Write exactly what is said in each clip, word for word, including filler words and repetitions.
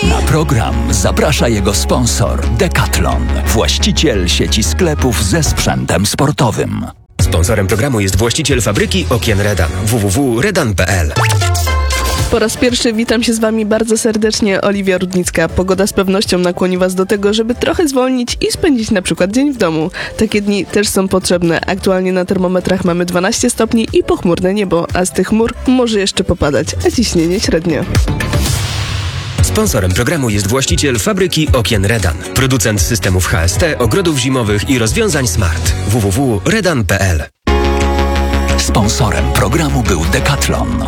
Na program zaprasza jego sponsor Decathlon, właściciel sieci sklepów ze sprzętem sportowym. Sponsorem programu jest właściciel fabryki okien Redan w w w kropka redan kropka p l. Po raz pierwszy witam się z Wami bardzo serdecznie, Oliwia Rudnicka. Pogoda z pewnością nakłoni Was do tego, żeby trochę zwolnić i spędzić na przykład dzień w domu. Takie dni też są potrzebne. Aktualnie na termometrach mamy dwanaście stopni i pochmurne niebo, a z tych chmur może jeszcze popadać, a ciśnienie średnio. Sponsorem programu jest właściciel fabryki okien Redan, producent systemów H S T, ogrodów zimowych i rozwiązań smart. w w w kropka redan kropka p l. Sponsorem programu był Decathlon.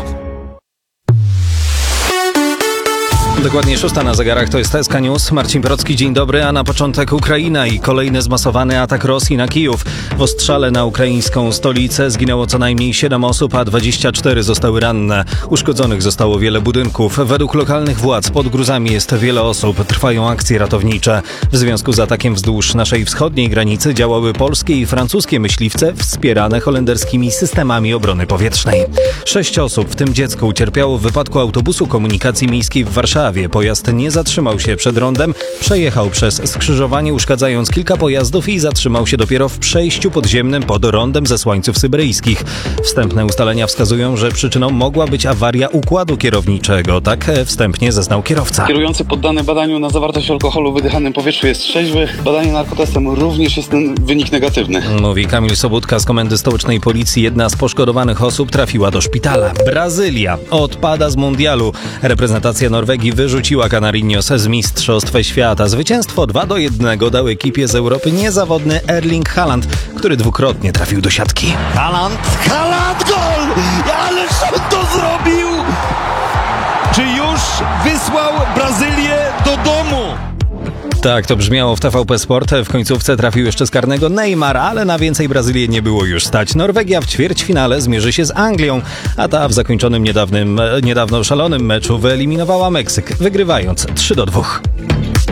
Dokładnie szósta na zegarach, to jest S K News. Marcin Procki, dzień dobry, a na początek Ukraina i kolejny zmasowany atak Rosji na Kijów. W ostrzale na ukraińską stolicę zginęło co najmniej siedem osób, a dwadzieścia cztery zostały ranne. Uszkodzonych zostało wiele budynków. Według lokalnych władz pod gruzami jest wiele osób. Trwają akcje ratownicze. W związku z atakiem wzdłuż naszej wschodniej granicy działały polskie i francuskie myśliwce wspierane holenderskimi systemami obrony powietrznej. Sześć osób, w tym dziecko, ucierpiało w wypadku autobusu komunikacji miejskiej w Warszawie. Pojazd nie zatrzymał się przed rondem, przejechał przez skrzyżowanie, uszkadzając kilka pojazdów i zatrzymał się dopiero w przejściu podziemnym pod rondem ze Słańców Syberyjskich. Wstępne ustalenia wskazują, że przyczyną mogła być awaria układu kierowniczego. Tak wstępnie zeznał kierowca. Kierujący poddany badaniu na zawartość alkoholu w wydychanym powietrzu jest trzeźwy. Badanie narkotestem również jest ten wynik negatywny. Mówi Kamil Sobudka z Komendy Stołecznej Policji. Jedna z poszkodowanych osób trafiła do szpitala. Brazylia odpada z mundialu. Reprezentacja Norwegii wyrzuciła Canarinos z Mistrzostw Świata. Zwycięstwo dwa do jednego dał ekipie z Europy niezawodny Erling Haaland, który dwukrotnie trafił do siatki. Haaland, Haaland, gol! Ależ on to zrobił! Czy już wysłał Brazylię do domu? Tak, to brzmiało w T V P Sport. W końcówce trafił jeszcze z karnego Neymar, ale na więcej Brazylię nie było już stać. Norwegia w ćwierćfinale zmierzy się z Anglią, a ta w zakończonym niedawnym, niedawno szalonym meczu wyeliminowała Meksyk, wygrywając trzy do dwóch.